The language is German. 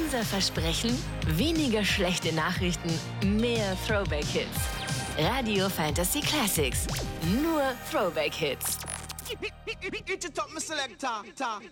Unser Versprechen? Weniger schlechte Nachrichten, mehr Throwback-Hits. Radio Fantasy Classics. Nur Throwback-Hits.